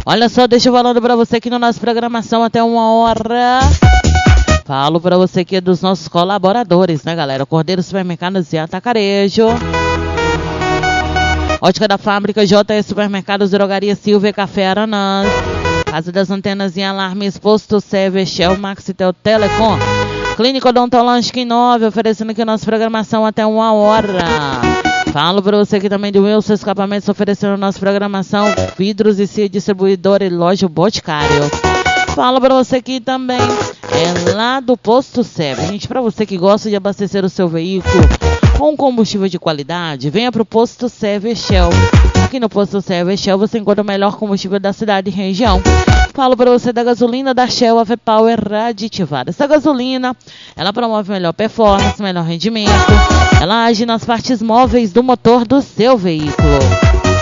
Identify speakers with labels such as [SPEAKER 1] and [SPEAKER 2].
[SPEAKER 1] Olha só, deixa eu falando pra você aqui na nossa programação até 1h. Falo pra você aqui dos nossos colaboradores, né, galera? Cordeiro Supermercados e Atacarejo. Ótica da Fábrica, JS Supermercados, Drogaria Silvia, Café Aranãs. Casa das Antenas e Alarmes, Posto Server, Shell, Maxitel, Telecom. Clínica Odontológica em 9, oferecendo aqui a nossa programação até 1h. Falo para você aqui também do Wilson Escapamentos, oferecendo a nossa programação, vidros e cia distribuidora e loja Boticário. Falo para você aqui também, lá do Posto Server. Gente, para você que gosta de abastecer o seu veículo com combustível de qualidade, venha para o Posto Server Shell. Aqui no Posto Server Shell você encontra o melhor combustível da cidade e região. Falo para você da gasolina da Shell AV-Power aditivada. Essa gasolina, ela promove melhor performance, melhor rendimento. Ela age nas partes móveis do motor do seu veículo.